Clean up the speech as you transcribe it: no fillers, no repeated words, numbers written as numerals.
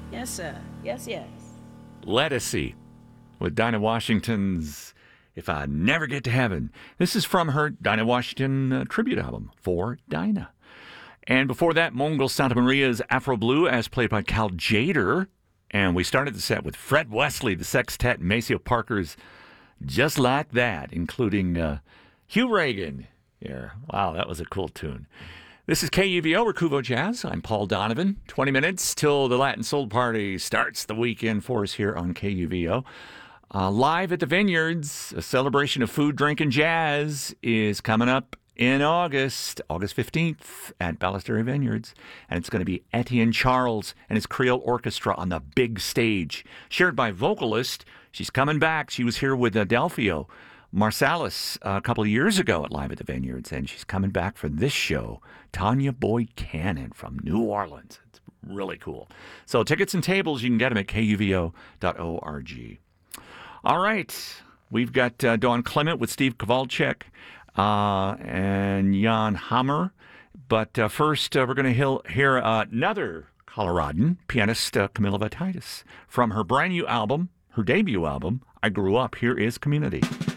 Yes, sir. Yes, yes. Lettucey with Dinah Washington's If I Never Get to Heaven. This is from her Dinah Washington tribute album, For Dinah. And before that, Mongol Santa Maria's Afro Blue, as played by Cal Jader. And we started the set with Fred Wesley, the Sextet, and Maceo Parker's Just Like That, including Hugh Reagan. Yeah, wow, that was a cool tune. This is KUVO, Recuvo Jazz. I'm Paul Donovan. 20 minutes till the Latin Soul Party starts the weekend for us here on KUVO. Live at the Vineyards, a celebration of food, drink, and jazz is coming up in August 15th at Ballestary Vineyards. And it's going to be Etienne Charles and his Creole Orchestra on the big stage, shared by vocalist. She's coming back. She was here with Delphio Marsalis a couple of years ago at Live at the Vineyards, and she's coming back for this show, Tanya Boyd Cannon from New Orleans. It's really cool. So tickets and tables, you can get them at kuvo.org. All right, we've got Dawn Clement with Steve Kowalczyk and Jan Hammer. But first, we're going to hear another Coloradan, pianist Camila Vataitis, from her brand new album, her debut album, I Grew Up. Here is Community.